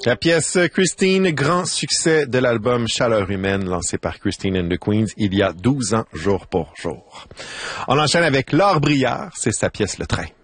La pièce Christine, grand succès de l'album Chaleur humaine, lancé par Christine and the Queens il y a 12 ans, jour pour jour. On enchaîne avec Laure Briard, c'est sa pièce Le Train.